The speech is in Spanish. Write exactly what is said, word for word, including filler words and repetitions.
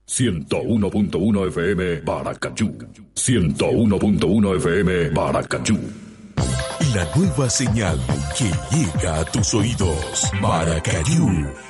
ciento uno punto uno F M Paracachú. ciento uno punto uno F M Paracachú. La nueva señal que llega a tus oídos. Maracayú.